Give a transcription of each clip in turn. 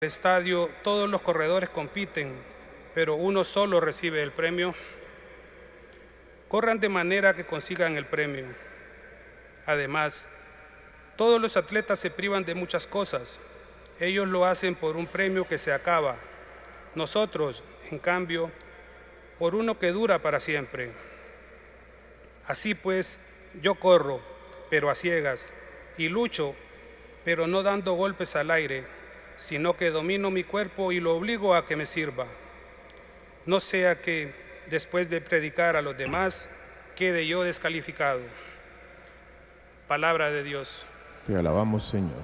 el estadio todos los corredores compiten, pero uno solo recibe el premio. Corran de manera que consigan el premio. Además, todos los atletas se privan de muchas cosas. Ellos lo hacen por un premio que se acaba. Nosotros, en cambio, por uno que dura para siempre. Así pues, yo corro, pero a ciegas, y lucho, pero no dando golpes al aire, sino que domino mi cuerpo y lo obligo a que me sirva. No sea que, después de predicar a los demás, quede yo descalificado. Palabra de Dios. Te alabamos, Señor.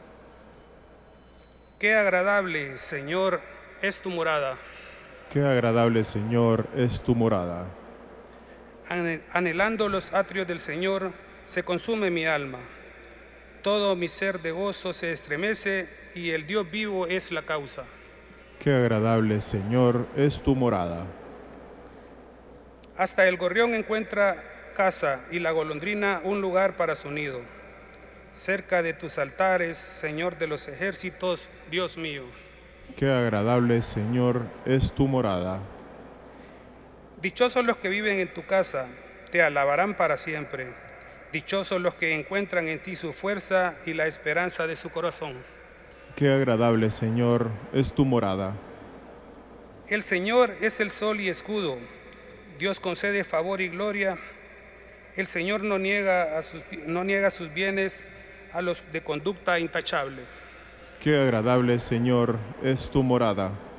Qué agradable, Señor, es tu morada. Qué agradable, Señor, es tu morada. Anhelando los atrios del Señor, se consume mi alma. Todo mi ser de gozo se estremece y el Dios vivo es la causa. Qué agradable, Señor, es tu morada. Hasta el gorrión encuentra casa y la golondrina un lugar para su nido. Cerca de tus altares, Señor de los ejércitos, Dios mío. Qué agradable, Señor, es tu morada. Dichosos los que viven en tu casa, te alabarán para siempre. Dichosos los que encuentran en ti su fuerza y la esperanza de su corazón. Qué agradable, Señor, es tu morada. El Señor es el sol y escudo. Dios concede favor y gloria. El Señor no niega sus bienes a los de conducta intachable. Qué agradable, Señor, es tu morada.